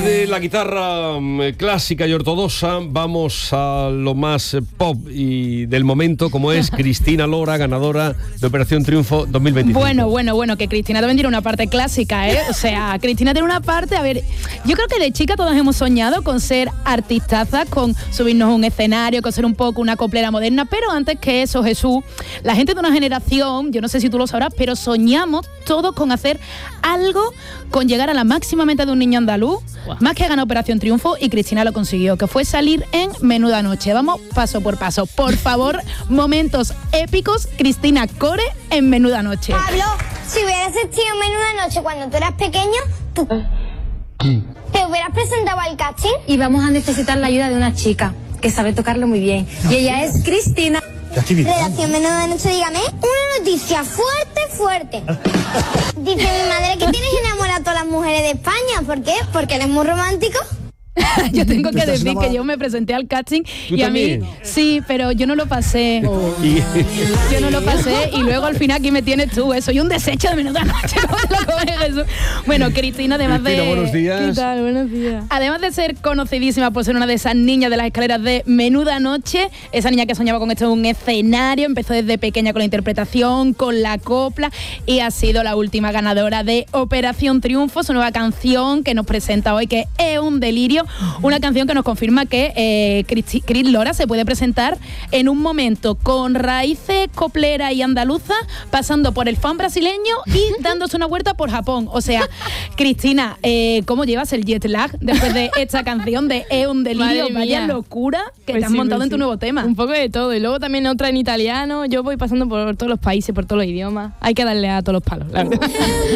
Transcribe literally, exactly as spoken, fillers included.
de la guitarra clásica y ortodoxa vamos a lo más pop y del momento, como es Cristina Lora, ganadora de Operación Triunfo dos mil veinticinco. Bueno, bueno, bueno, que Cristina también tiene una parte clásica, ¿eh? O sea, Cristina tiene una parte, a ver, yo creo que de chica todas hemos soñado con ser artistazas, con subirnos a un escenario, con ser un poco una coplera moderna, pero antes que eso, Jesús, la gente de una generación, yo no sé si tú lo sabrás, pero soñamos todos con hacer algo, con llegar a la máxima meta de un niño andaluz, wow. Más que ganar Operación Triunfo, y Cristina lo consiguió, que fue salir en Menuda Noche. Vamos paso por paso. Por favor, momentos épicos, Cristina Core en Menuda Noche. Pablo, si hubieras existido en Menuda Noche cuando tú eras pequeño, tú te hubieras presentado al casting. Y vamos a necesitar la ayuda de una chica que sabe tocarlo muy bien. Y ella es Cristina. Redacción Menuda Noche, dígame. Una noticia fuerte, fuerte. Dice mi madre que tienes enamorado a todas las mujeres de España. ¿Por qué? Porque eres muy romántico. Yo tengo que decir que yo me presenté al casting y también? a mí sí, pero yo no lo pasé. Oh. Yo no lo pasé y luego al final aquí me tienes tú. Soy un desecho de Menuda Noche. Bueno, Cristina, además Cristina, de buenos días. ¿Qué tal? Buenos días. Además de ser conocidísima por ser una de esas niñas de las escaleras de Menuda Noche, esa niña que soñaba con esto en un escenario, empezó desde pequeña con la interpretación, con la copla, y ha sido la última ganadora de Operación Triunfo, su nueva canción que nos presenta hoy, que es un delirio. Una canción que nos confirma que eh, Cris, Cris Lora se puede presentar en un momento con raíces coplera y andaluza, pasando por el fan brasileño y dándose una vuelta por Japón. O sea, Cristina, eh, ¿cómo llevas el jet lag después de esta canción de Es un delirio? Vaya locura que pues te has sí, montado pues en tu sí. nuevo tema. Un poco de todo. Y luego también otra en italiano. Yo voy pasando por todos los países, por todos los idiomas. Hay que darle a todos los palos, la verdad.